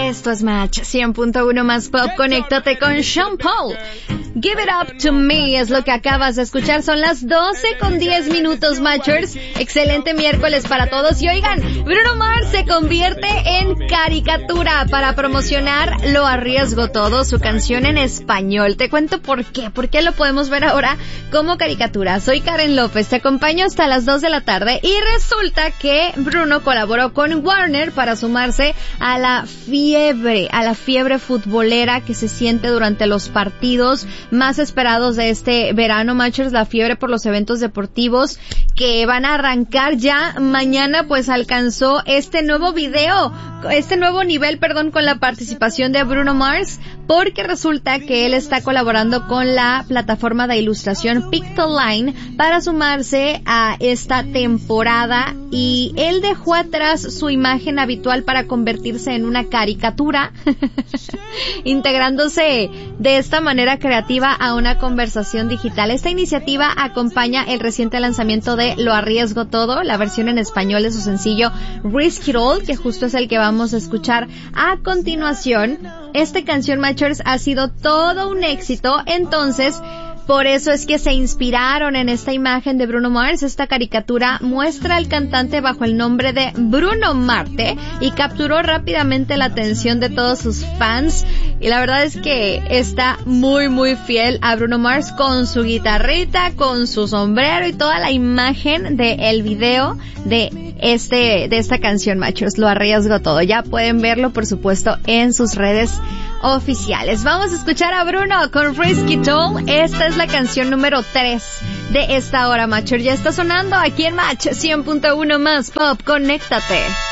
Esto es Match 100.1 más pop. Conéctate con Sean Paul. Give It Up To Me es lo que acabas de escuchar. Son las 12:10 Matchers. Excelente miércoles para todos. Y oigan, Bruno Mars se convierte en caricatura para promocionar Lo Arriesgo Todo, su canción en español. Te cuento por qué. ¿Por qué lo podemos ver ahora como caricatura? Soy Karen López, te acompaño hasta las 2 de la tarde y resulta que Bruno colaboró con Warner para sumarse a la fiebre futbolera que se siente durante los partidos más esperados de este verano, Matchers, la fiebre por los eventos deportivos que van a arrancar ya mañana. Pues alcanzó este nuevo nivel, con la participación de Bruno Mars, porque resulta que él está colaborando con la plataforma de ilustración Pictoline para sumarse a esta temporada, y él dejó atrás su imagen habitual para convertirse en una caricatura, integrándose de esta manera creativa a una conversación digital. Esta iniciativa acompaña el reciente lanzamiento de Lo Arriesgo Todo, la versión en español de su sencillo Risk It All, que justo es el que vamos a escuchar a continuación. Esta canción, Matchers, ha sido todo un éxito, entonces por eso es que se inspiraron en esta imagen de Bruno Mars. Esta caricatura muestra al cantante bajo el nombre de Bruno Marte y capturó rápidamente la atención de todos sus fans. Y la verdad es que está muy muy fiel a Bruno Mars, con su guitarrita, con su sombrero y toda la imagen del video de esta canción, Machos. Lo Arriesgo Todo. Ya pueden verlo, por supuesto, en sus redes oficiales. Vamos a escuchar a Bruno con Risk It All. Esta es la canción número 3 de esta hora, Matcher. Ya está sonando aquí en Match 100.1 más pop. Conéctate.